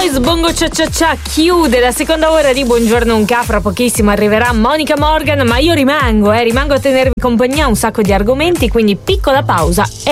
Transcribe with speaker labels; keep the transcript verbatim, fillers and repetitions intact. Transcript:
Speaker 1: Kiss Bongo Cia Cia Cia chiude la seconda ora di Buongiorno Unca. Fra pochissimo arriverà Monica Morgan, ma io rimango, eh, rimango a tenervi compagnia, un sacco di argomenti, quindi piccola pausa e